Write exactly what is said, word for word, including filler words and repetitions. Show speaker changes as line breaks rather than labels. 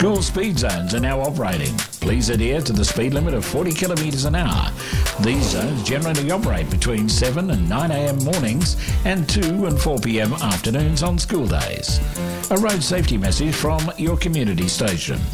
School speed zones are now operating. Please adhere to the speed limit of forty kilometres an hour. These zones generally operate between seven and nine a m mornings and two and four p m afternoons on school days. A road safety message from your community station.